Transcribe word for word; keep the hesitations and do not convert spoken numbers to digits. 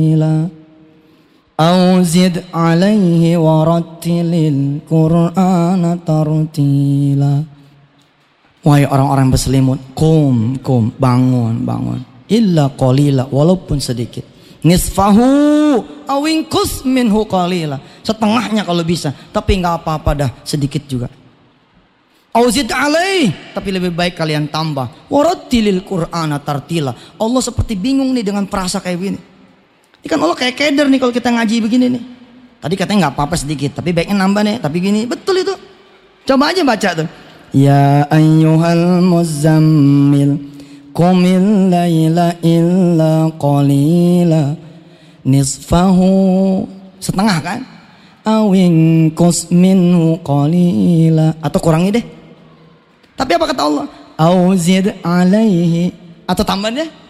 Au zid alaihi warattilil Qur'ana tartila. Wahai orang-orang berselimut, kum kum bangun bangun. Illa qalila, walaupun sedikit. Nisfahu awingkus minhu qalila. Setengahnya kalau bisa, tapi nggak apa-apa dah, sedikit juga. Au zid alaih, tapi lebih baik kalian tambah. Warattilil Qur'ana tartila. Allah seperti bingung nih dengan perasa kayak gini. Ini kan Allah kayak keder nih kalau kita ngaji begini nih. Tadi katanya nggak apa-apa sedikit, tapi baiknya nambah nih. Tapi gini, betul itu. Coba aja baca tuh. Ya ayyuhal muzammil, qumil laila illa qalila, nisfahu, setengah kan? Awinqus minhu qalila, atau kurangi deh. Tapi apa kata Allah? Au zid alaihi, atau tambah deh.